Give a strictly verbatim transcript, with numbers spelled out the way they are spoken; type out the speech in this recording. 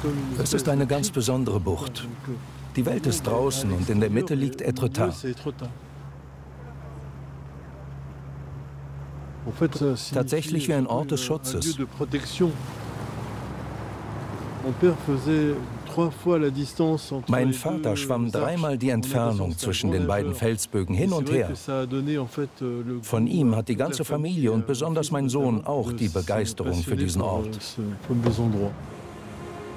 Es ist eine ganz besondere Bucht. Die Welt ist draußen und in der Mitte liegt Étretat. Tatsächlich wie ein Ort des Schutzes. Mein Vater schwamm dreimal die Entfernung zwischen den beiden Felsbögen hin und her. Von ihm hat die ganze Familie und besonders mein Sohn auch die Begeisterung für diesen Ort.